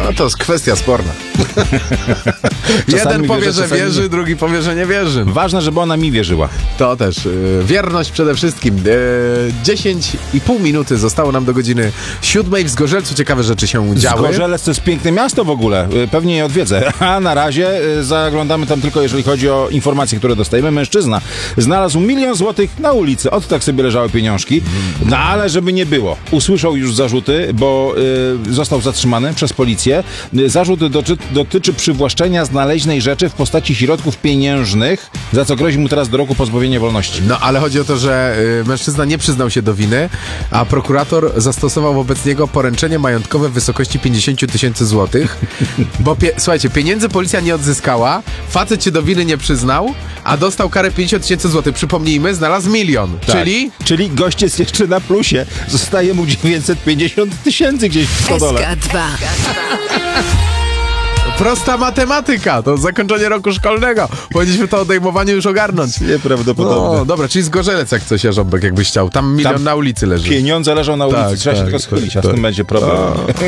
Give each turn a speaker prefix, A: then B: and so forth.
A: No to jest kwestia sporna. Jeden powie, że wierzy, drugi powie, że nie wierzy.
B: Ważne, żeby ona mi wierzyła.
A: To też. Wierność przede wszystkim. 10,5 minuty zostało nam do godziny 7. W Zgorzelcu ciekawe rzeczy się działy.
B: Zgorzelec to jest piękne miasto w ogóle. Pewnie je odwiedzę. A na razie zaglądamy tam tylko, jeżeli chodzi o informacje, które dostajemy. Mężczyzna znalazł 1 000 000 złotych na ulicy. Od tak sobie leżały pieniążki. No ale żeby nie było. Usłyszał już zarzuty, bo został zatrzymany przez policję. Zarzut dotyczy przywłaszczenia znaleźnej rzeczy w postaci środków pieniężnych, za co grozi mu teraz do roku pozbawienia wolności.
A: No ale chodzi o to, że mężczyzna nie przyznał się do winy, a prokurator zastosował wobec niego poręczenie majątkowe w wysokości 50 000 złotych, bo słuchajcie, pieniędzy policja nie odzyskała, facet się do winy nie przyznał, a dostał karę 50 000 złotych. Przypomnijmy, znalazł 1 000 000,
B: Tak. Czyli gość jest jeszcze na plusie. Zostaje mu 950 000 gdzieś w stodole.
C: SK2.
A: Prosta matematyka, to zakończenie roku szkolnego. Powinniśmy to odejmowanie już ogarnąć.
B: Nieprawdopodobne.
A: No, dobra, czyli Zgorzelec jak coś, Jarząbek, jakbyś chciał. Tam 1 000 000 na ulicy leży.
B: Pieniądze leżą na ulicy,
A: Tak,
B: trzeba się
A: tak,
B: tylko schylić, a z
A: tak.
B: tym będzie problem.